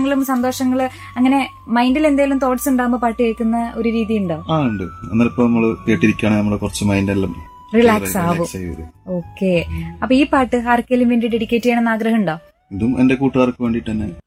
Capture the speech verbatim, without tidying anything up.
സങ്കടങ്ങളും സന്തോഷങ്ങള് അങ്ങനെ മൈൻഡിൽ എന്തെങ്കിലും തോട്ട്സ് ഉണ്ടാകുമ്പോ പാട്ട് കേൾക്കുന്ന ഒരു രീതി ഉണ്ടോ? ആ ഉണ്ട്. എന്നാലും ഇപ്പൊ നമ്മള് കേട്ടിരിക്കുകയാണെങ്കിൽ നമ്മള് കുറച്ച് മൈൻഡെല്ലാം റിലാക്സ് ആവും. ഓക്കെ. അപ്പൊ ഈ പാട്ട് ആർക്കെങ്കിലും വേണ്ടി ഡെഡിക്കേറ്റ് ചെയ്യണമെന്ന് ആഗ്രഹം ഉണ്ടോ? ഇതും എന്റെ കൂട്ടുകാർക്ക് വേണ്ടിട്ട് തന്നെ.